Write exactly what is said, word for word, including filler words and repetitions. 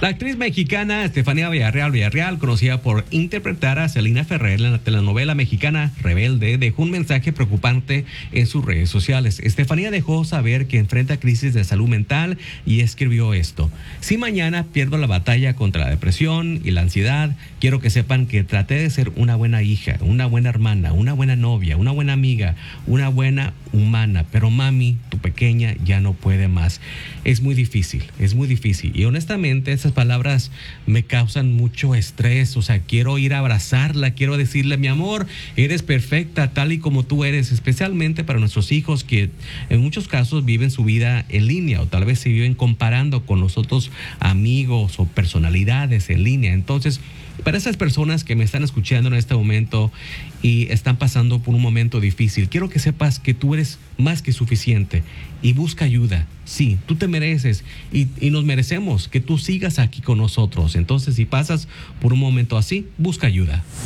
La actriz mexicana Estefanía Villarreal Villarreal, conocida por interpretar a Celina Ferrer en la telenovela mexicana Rebelde, dejó un mensaje preocupante en sus redes sociales. Estefanía dejó saber que enfrenta crisis de salud mental y escribió esto: si mañana pierdo la batalla contra la depresión y la ansiedad, quiero que sepan que traté de ser una buena hija, una buena hermana, una buena novia, una buena amiga, una buena humana, pero mami, tu pequeña ya no puede más. Es muy difícil, es muy difícil. Y honestamente esas palabras me causan mucho estrés. O sea, quiero ir a abrazarla, quiero decirle: mi amor, eres perfecta tal y como tú eres, especialmente para nuestros hijos que en muchos casos viven su vida en línea o tal vez se viven comparando con los otros amigos o personalidades en línea. Entonces, para esas personas que me están escuchando en este momento y están pasando por un momento difícil, quiero que sepas que tú eres más que suficiente y busca ayuda. Sí, tú te mereces y, y nos merecemos que tú sigas aquí con nosotros. Entonces, si pasas por un momento así, busca ayuda.